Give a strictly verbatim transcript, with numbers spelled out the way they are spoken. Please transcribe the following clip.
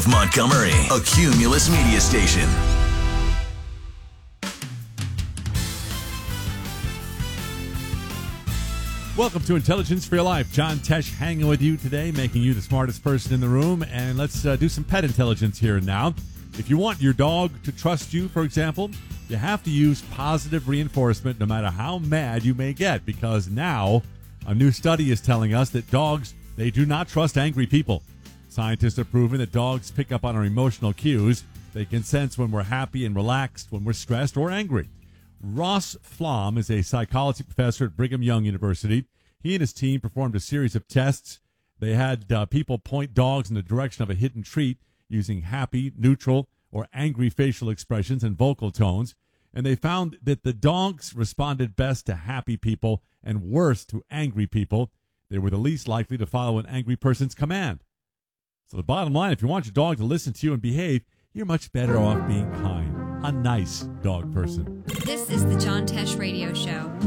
Montgomery, a Cumulus media station. Welcome to Intelligence for Your Life. John Tesh hanging with you today, making you the smartest person in the room. And let's uh, do some pet intelligence here and now. If you want your dog to trust you, for example, you have to use positive reinforcement no matter how mad you may get, because now a new study is telling us that dogs, they do not trust angry people. Scientists have proven that dogs pick up on our emotional cues. They can sense when we're happy and relaxed, when we're stressed or angry. Ross Flom is a psychology professor at Brigham Young University. He and his team performed a series of tests. They had uh, people point dogs in the direction of a hidden treat using happy, neutral, or angry facial expressions and vocal tones. And they found that the dogs responded best to happy people and worst to angry people. They were the least likely to follow an angry person's command. So the bottom line, if you want your dog to listen to you and behave, you're much better off being kind. A nice dog person. This is the John Tesh Radio Show.